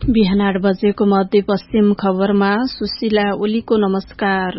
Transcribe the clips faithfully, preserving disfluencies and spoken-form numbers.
बिहान आठ बजेको मध्यपश्चिम खबरमा सुशीला ओलीको नमस्कार।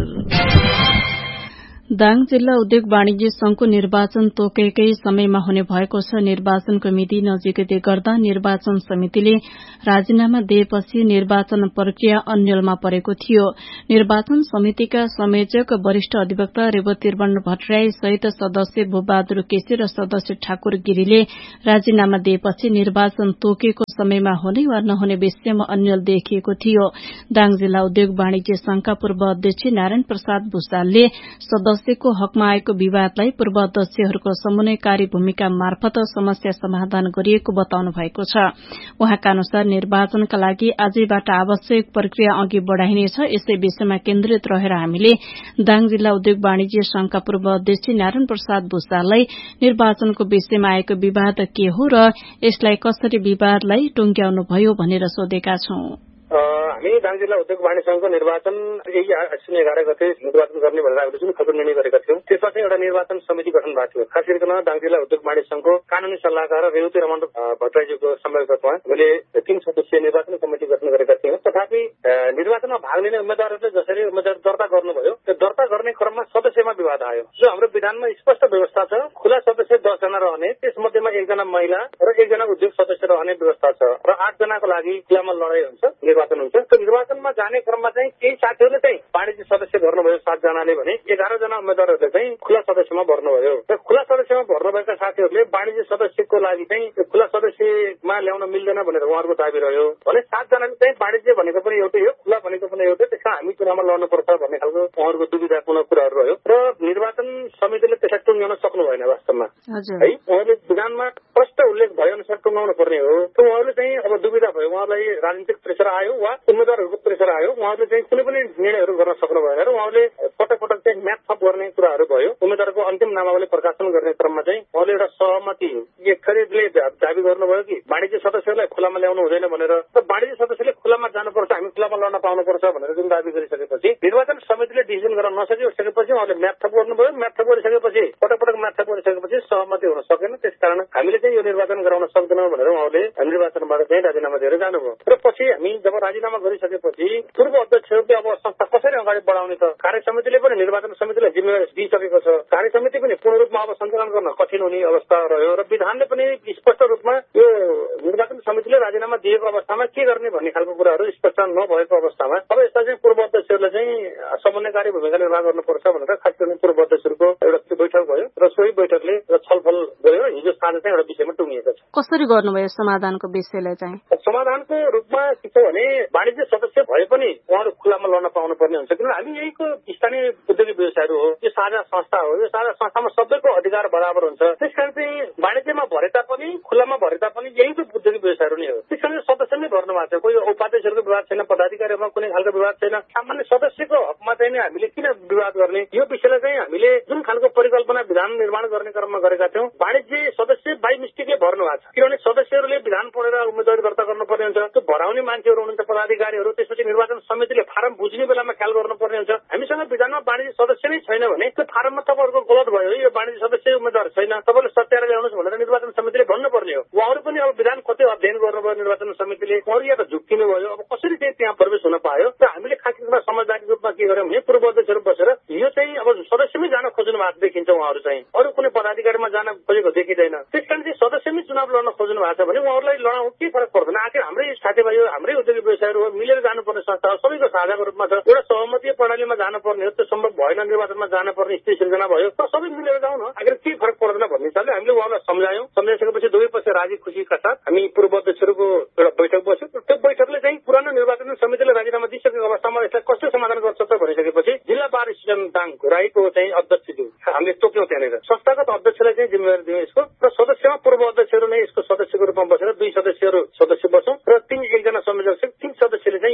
दाङ जिल्ला उद्योग वाणिज्य संघको निर्वाचन तोकेकै समयमा हुने भएको छ। निर्वाचनको मिति नजिकै गर्दा निर्वाचन समितिले राजीनामा दिएपछि निर्वाचन प्रक्रिया अन्यलमा परेको थियो। निर्वाचन समितिका संयोजक वरिष्ठ अधिवक्ता रेवतीर्मन भट्टराई सहित सदस्य भूबहादुर केसी र सदस्य ठाकुर गिरीले राजीनामा दिएपछि निर्वाचन तोकेको समयमा हुने वा नहुने विषयमा अन्यल देखिएको थियो। दाङ जिल्ला उद्योग वाणिज्य संघका पूर्व अध्यक्ष नारायण प्रसाद भुषालले सदस्यको हकमा आएको विवादलाई पूर्व अध्यक्षहरूको समन्वयकारी भूमिका मार्फत समस्या समाधान गरिएको बताउनु भएको छ। उहाँका अनुसार निर्वाचनका लागि आजैबाट आवश्यक प्रक्रिया अघि बढ़ाइनेछ। यसै विषयमा केन्द्रित रहेर हामीले दाङ जिल्ला उद्योग वाणिज्य संघका पूर्व अध्यक्ष नारायण प्रसाद भुषाललाई निर्वाचनको विषयमा आएको विवाद के हो र यसलाई कसरी विवादलाई टुंग्याउनु भयो भनेर सोधेका छौं। हामी दाङ जिल्ला उद्योग वाणिज्य संघको निर्वाचन यही आश्विन एघार गते निर्वाचन गर्ने भनेर हामीले जुन खालको निर्णय गरेका थियौं त्यसमा चाहिँ एउटा निर्वाचन समिति गठन भएको थियो। खास गरिकन दाङ जिल्ला उद्योग वाणिज्य संघको कानूनी सल्लाहकार रेवतीर्मन भट्टराईजीको संयोजकत्वमा हामीले तीन सदस्यीय निर्वाचन कमिटी गठन गरेका थियौं। तथापि निर्वाचनमा भाग लिने उम्मेद्वारहरूले जसरी उम्मेद्वार दर्ता गर्नुभयो त्यो दर्ता गर्ने क्रममा सदस्यमा विवाद आयो। जो हाम्रो विधानमा स्पष्ट व्यवस्था छ, खुला सदस्य दस जना रहने, त्यसमध्येमा एकजना महिला र एकजना उद्योग सदस्य रहने व्यवस्था छ र आठ जनाको लागि खुलामा लडाई हुन्छ, निर्वाचन हुन्छ। निर्वाचनमा जाने क्रममा चाहिँ केही साथीहरूले चाहिँ वाणिज्य सदस्य भर्नुभयो सात जनाले भने एघार जना उम्मेद्वारहरूले चाहिँ खुला सदस्यमा भर्नुभयो र खुला सदस्यमा भर्नुभएका साथीहरूले वाणिज्य सदस्यको लागि चाहिँ खुला सदस्यमा ल्याउन मिल्दैन भनेर उहाँहरूको दाबी रह्यो भने सात जनाले चाहिँ वाणिज्य भनेको पनि एउटै हो, खुला भनेको पनि एउटै, त्यसमा हामी चुनावमा लड्नुपर्छ भन्ने खालको उहाँहरूको दुविधापूर्ण कुराहरू रह्यो र निर्वाचन समितिले त्यसलाई टुङ्ग्याउन सक्नु भएन वास्तवमा है। उहाँले विधानमा स्पष्ट उल्लेख भए अनुसार टुङ्गाउनु पर्ने हो। उहाँहरूले चाहिँ अब दुविधा भयो, उहाँलाई राजनीतिक प्रेसर आयो वा उम्मेद्वारहरूको प्रेसर आयो, उहाँहरूले चाहिँ कुनै पनि निर्णयहरू गर्न सक्नु भएन र उहाँले पटक पटक चाहिँ म्याच थप गर्ने कुराहरू भयो। उम्मेद्वारको अन्तिम नामावली प्रकाशन गर्ने क्रममा चाहिँ उहाँले एउटा सहमति एक खरिदले दावी गर्नुभयो कि वाणिज्य सदस्यहरूलाई खुलामा ल्याउनु हुँदैन भनेर र वाणिज्य सदस्यले खुलामा जानुपर्छ, हामी खुलामा लड्न पाउनुपर्छ भनेर जुन दावी गरिसकेपछि निर्वाचन समितिले डिसिजन गर्न नसकिसकेपछि उहाँले म्याच थप गर्नुभयो। म्याच थप गरिसकेपछि पटक पटक म्याच थप गरिसकेपछि सहमति हुन सकेन। त्यसकारण हामीले चाहिँ यो निर्वाचन गराउन सक्दैनौँ भनेर उहाँले निर्वाचनबाट चाहिँ राजीनामा दिएर जानुभयो र पछि हामी जब राजीनामा गरिसकेपछि पूर्व अध्यक्षहरूले अब संस्था कसरी अगाडि बढाउने त कार्य समितिले पनि निर्वाचन समितिलाई जिम्मेवारी दिइसकेको छ। कार्य समिति पनि पूर्ण रूपमा अब सञ्चालन गर्न कठिन हुने अवस्था रह्यो र विधानले पनि स्पष्ट रूपमा यो निर्वाचन समितिले राजीनामा दिएको अवस्थामा के गर्ने भन्ने खालको कुराहरू स्पष्ट नभएको अवस्थामा अब यसलाई चाहिँ पूर्व अध्यक्षहरूले चाहिँ समन्वयकारी भूमिका निर्वाह गर्नुपर्छ भनेर खास गरी पूर्व अध्यक्षहरूको एउटा बैठक भयो र सोही बैठकले छलफल गर्यो। हिजो साँझ चाहिँ एउटा विषयमा टुङ्गिएको छ। कसरी गर्नुभयो समाधानको विषयलाई चाहिँ? समाधानको रूपमा के छ भने वाणिज्य सदस्य भए पनि उहाँहरू खुलामा लड्न पाउनु पर्ने हुन्छ, किनभने हामी यहीको स्थानीय उद्योगी व्यवसायहरू हो, यो साझा संस्था हो। यो साझा संस्थामा सबैको अधिकार बराबर हुन्छ। त्यसकारण चाहिँ वाणिज्यमा भरे तापनि खुलामा भरे तापनि यहीको उद्योगी व्यवसायहरू नै हो। त्यसकारण सदस्य नै भर्नु भएको छ। कोही उपाध्यक्षहरूको विवाद छैन, पदाधिकारीहरूमा कुनै खालको विवाद छैन। सामान्य सदस्यको हकमा चाहिँ नि हामीले किन विवाद गर्ने, यो विषयलाई चाहिँ हामीले जुन खालको परिकल्पना विधान निर्माण गर्ने क्रममा गरेका थियौँ वाणिज्य सदस्य बाई मिस्टेकले भर्नु भएको छ। किनभने सदस्यहरूले विधान पढेर उम्मेदवारी दर्ता गर्नुपर्ने हुन्छ, त्यो भराउने मान्छेहरू हुनुहुन्छ पदाधिकारीहरू, त्यसपछि निर्वाचन समितिले फारम बुझ्ने बेलामा ख्याल गर्नुपर्ने हुन्छ। हामीसँग विधानमा वाणिज्य सदस्य नै छैन भने त्यो फारममा तपाईँहरूको गलत भयो, यो वाणिज्य सदस्य उम्मेद्वार छैन, तपाईँले सत्याएर ल्याउनुहोस् भनेर निर्वाचन समितिले भन्नुपर्ने हो। उहाँहरू पनि अब विधान कति अध्ययन गर्नुभयो निर्वाचन समितिले, उहाँहरू या त झुक्किनु भयो। अब कसरी चाहिँ त्यहाँ प्रवेश हुन पायो र हामीले खास गरेर समझदारी रूपमा के गर्यौँ भने पूर्व अध्यक्षहरू बसेर यो चाहिँ अब सदस्यमै जान खोज्नु भएको देखिन्छ। उहाँहरू चाहिँ अरू कुनै पदाधिकारीमा जान खोजेको देखिँदैन। त्यसकारण चाहिँ सदस्यमै चुनाव लड्न खोज्नु भएको छ भने उहाँहरूलाई लडाउँ के फरक पर्दैन। आखिर हाम्रै साथीभाइ हो, हाम्रै उद्योगी व्यवसायहरू हो, मिलेर जानुपर्ने संस्था हो, सबैको साझाको रूपमा छ। एउटा सहमतीय प्रणालीमा जानुपर्ने हो, त्यो सम्भव भएन, निर्वाचनमा जानुपर्ने स्थिति सिर्जना भयो त सबै मिलेर जाउँ न, आखिर के फरक पर्दैन भन्ने हिसाबले हामीले उहाँलाई सम्झायौँ। सम्झाइसकेपछि दुवै पक्ष राजी खुसीका साथ हामी पूर्व अध्यक्षहरूको एउटा बैठक बस्यो। त्यो बैठकले चाहिँ पुरानो निर्वाचन समितिले राजीनामा दिइसकेको अवस्थामा यसलाई कसरी समाधान गर्छ त भनिसकेपछि जिल्ला बार स्टेसन दाङ राईको चाहिँ अध्यक्षज्यू हामीले तोक्यौँ। त्यहाँनिर संस्थागत अध्यक्षलाई चाहिँ जिम्मेवारी दियौँ यसको र सदस्यमा पूर्व अध्यक्षहरू नै यसको सदस्यको रूपमा बसेर दुई सदस्यहरू सदस्य बसौँ र तीन एकजना संयोजक तीन सदस्यले चाहिँ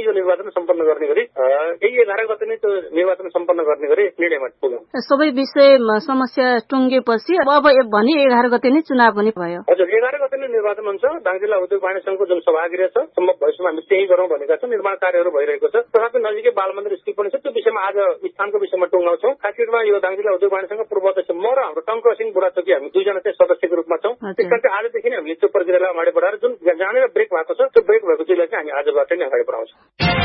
यो निर्वाचन सम्पन्न गर्ने गरी यही एघार गते नै त्यो निर्वाचन सम्पन्न गर्ने गरी निर्णयमा पुग्यौं। सबै विषय समस्या टुङ्गेपछि अब भने एघार गते नै चुनाव पनि भयो। हजुर, एघार गते नै निर्वाचन हुन्छ। दाङ जिल्ला उद्योग वाणिज्य संघको जुन सभागृह छ सम्भव भविष्यमा हामी त्यही गरौँ भनेका छौँ। निर्माण कार्यहरू भइरहेको छ। तथापि नजिकै बाल मन्दिर स्कुल पनि छ। त्यो विषयमा आज स्थानको विषयमा टुङ्गाउँछौँ। खास गरिमा यो दाङ जिल्ला उद्योग वाणिज्य संघ पूर्व अध्यक्ष म र हाम्रो टङ्क सिंह बुढाथोकी हामी दुईजना चाहिँ सदस्यको रूपमा छौँ। त्यस कारण चाहिँ आजदेखि नै हामीले त्यो प्रक्रियालाई अगाडि बढाएर जुन जहाँनिर ब्रेक भएको छ त्यो ब्रेक भएको चिजलाई चाहिँ हामी आजबाट नै अगाडि बढाउँछौँ।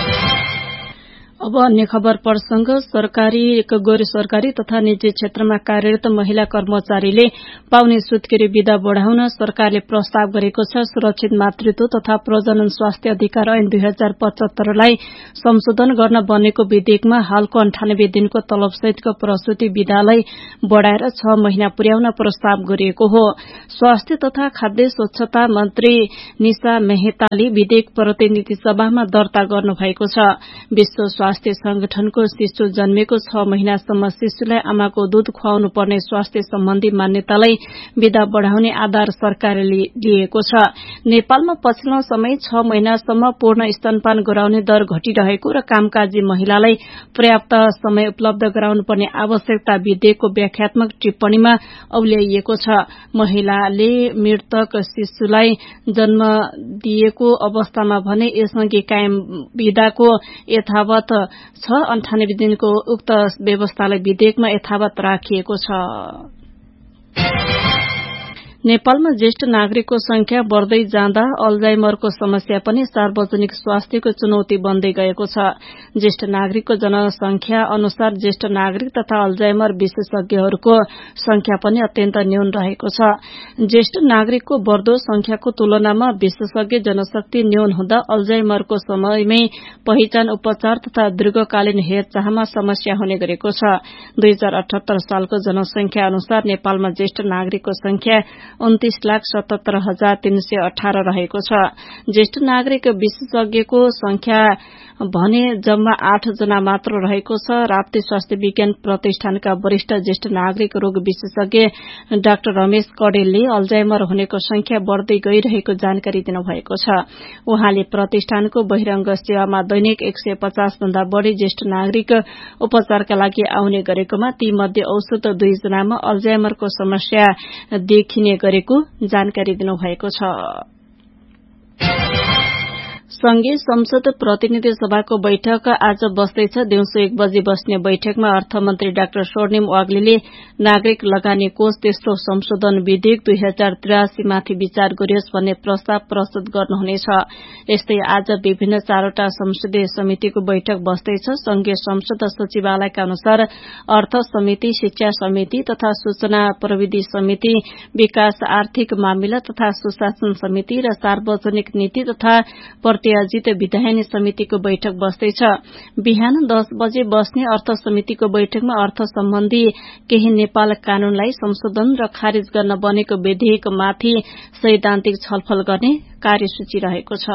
अब अन्य खबर प्रसंग सरकारी गैर सरकारी तथा निजी क्षेत्रमा कार्यरत महिला कर्मचारीले पाउने सुत्केरी विधा बढ़ाउन सरकारले प्रस्ताव गरेको छ। सुरक्षित मातृत्व तथा प्रजनन स्वास्थ्य अधिकार ऐन दुई हजार पचहत्तरलाई संशोधन गर्न बनेको विधेयकमा हालको अन्ठानब्बे दिनको तलबसहितको प्रसूति विधालाई बढ़ाएर छ महिना पुर्याउन प्रस्ताव गरिएको हो। स्वास्थ्य तथा खाद्य स्वच्छता मन्त्री निशा मेहताले विधेयक प्रतिनिधि सभामा दर्ता गर्नुभएको छ। विश्व स्वास्थ्य संगठनको शिशु जन्मेको छ महिनासम्म शिशुलाई आमाको दूध खुवाउनु पर्ने स्वास्थ्य सम्बन्धी मान्यतालाई विधा बढ़ाउने आधार सरकारले लिएको छ। नेपालमा पछिल्लो समय छ महिनासम्म पूर्ण स्तनपान गराउने दर घटिरहेको र कामकाजी महिलालाई पर्याप्त समय उपलब्ध गराउनु पर्ने आवश्यकता विधेयकको व्याख्यात्मक टिप्पणीमा औल्याइएको छ। महिलाले मृतक शिशुलाई जन्म दिएको अवस्थामा भने यसअघि कायम विधाको यथावत छ अन्ठानब्बे दिनको उक्त व्यवस्थालाई विधेयकमा यथावत राखिएको छ। नेपालमा ज्येष्ठ नागरिकको संख्या बढ़दै जाँदा अल्जाइमरको समस्या पनि सार्वजनिक स्वास्थ्यको चुनौती बन्दै गएको छ। ज्येष्ठ नागरिकको जनसंख्या अनुसार ज्येष्ठ नागरिक तथा अल्जाइमर विशेषज्ञहरूको संख्या पनि अत्यन्त न्यून रहेको छ। ज्येष्ठ नागरिकको बढ़दो संख्याको तुलनामा विशेषज्ञ जनशक्ति न्यून हुँदा अल्जाइमरको समयमै पहिचान उपचार तथा दीर्घकालीन हेरचाहमा समस्या हुने गरेको छ। दुई हजार अठहत्तर सालको जनसंख्या अनुसार नेपालमा ज्येष्ठ नागरिकको संख्या उन्तीस लाख सतहत्तर हजार तीन सय अठारह रहेको छ। ज्येष्ठ नागरिक विशेषज्ञको संख्या भने जम्मा आठ जना मात्र रहेको छ। राप्ती स्वास्थ्य विज्ञान प्रतिष्ठानका वरिष्ठ ज्येष्ठ नागरिक रोग विशेषज्ञ डाक्टर रमेश कडेलले अल्जाइमर हुनेको संख्या बढ़दै गइरहेको जानकारी दिनुभएको छ। उहाँले प्रतिष्ठानको बहिरंग सेवामा दैनिक एक सय पचास भन्दा बढ़ी ज्येष्ठ नागरिक उपचारका लागि आउने गरेकोमा ती मध्ये औसत दुई जनामा अल्जाइमरको समस्या देखिने गरेको जानकारी दिनुभएको छ। संघीय संसद प्रतिनिधि सभाको बैठक आज बस्दैछ। दिउँसो एक बजे बस्ने बैठकमा अर्थमन्त्री डाक्टर स्वर्णिम वाग्लेले नागरिक लगानी कोष तेस्रो संशोधन विधेयक दुई हजार त्रियासी माथि विचार गरियोस् भन्ने प्रस्ताव प्रस्तुत गर्नुहुनेछ। यस्तै आज विभिन्न चारवटा संसदीय समितिको बैठक बस्दैछ। संघीय संसद सचिवालयका अनुसार अर्थ समिति, शिक्षा समिति तथा सूचना प्रविधि समिति, विकास आर्थिक मामिला तथा सुशासन समिति र सार्वजनिक नीति तथा प्रत्याजित विधायन समितिको बैठक बस्दैछ। बिहान दस बजे बस्ने अर्थ समितिको बैठकमा अर्थ सम्बन्धी केही नेपाल कानूनलाई संशोधन र खारिज गर्न बनेको विधेयकमाथि सैद्धान्तिक छलफल गर्ने कार्यसूची रहेको छ।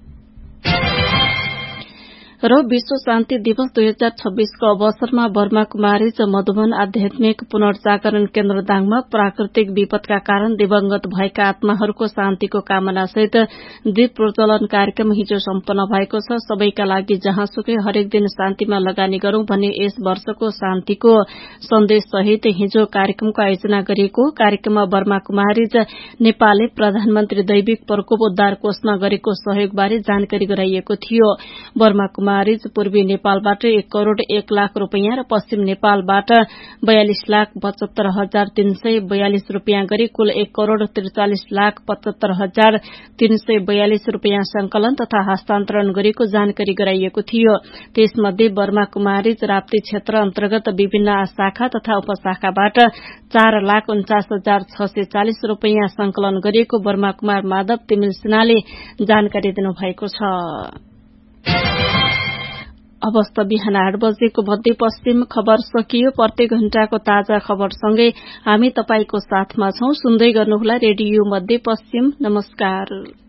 र विश्व शान्ति दिवस दुई हजार छब्बीसको अवसरमा बर्मा कुमारीज मधुबन आध्यात्मिक पुनर्जागरण केन्द्र दाङमा प्राकृतिक विपदका कारण दिवंगत भएका आत्माहरूको शान्तिको कामनासहित दीप प्रज्वलन कार्यक्रम हिजो सम्पन्न भएको छ। सबैका लागि जहाँसुकै हरेक दिन शान्तिमा लगानी गरौं भन्ने यस वर्षको शान्तिको सन्देश सहित हिजो कार्यक्रमको आयोजना गरिएको। कार्यक्रममा बर्मा कुमारीज नेपालले प्रधानमन्त्री दैविक प्रकोप उद्धार कोषमा गरेको सहयोगबारे जानकारी गराइएको थियो। बर्मा कुमारीज पूर्वी नेपालबाट एक करोड़ एक लाख रूपियाँ र पश्चिम नेपालबाट बयालिस लाख पचहत्तर हजार तीन सय बयालिस रूपियाँ गरी कुल एक करोड़ त्रिचालिस लाख पचहत्तर हजार तीन सय बयालिस रूपियाँ संकलन तथा हस्तान्तरण गरेको जानकारी गराइएको थियो। त्यसमध्ये बर्मा कुमारीज राप्ती क्षेत्र अन्तर्गत विभिन्न शाखा तथा उपशाखाबाट चार लाख उन्चास हजार छ सय चालिस रूपियाँ संकलन गरिएको बर्मा कुमार माधव तिमिल सिन्हाले जानकारी दिनुभएको छ। अवस्था बिहान आठ बजेको मध्यपश्चिम खबर सकियो। प्रत्येक घण्टाको ताजा खबरसँगै हामी तपाईको साथमा छौं। सुन्दै गर्नुहोला रेडियो मध्यपश्चिम। नमस्कार।